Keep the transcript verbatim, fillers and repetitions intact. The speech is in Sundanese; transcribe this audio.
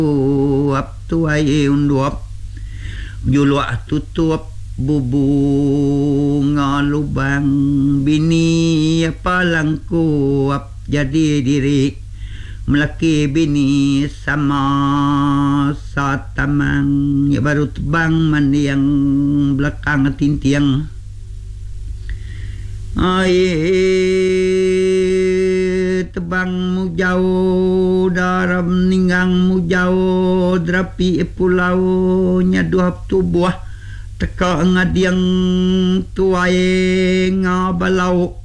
Uap tuai unduap Juluak tutup Bubunga lubang Bini palangkuap Jadi diri Melaki bini Sama satamang Ya baru tebang mandi yang Belakang tintiang Aye tebang mu jauh daram ninggang mu jauh drapi pulau nyaduap tubuh teka ngadiang tuae ngabalau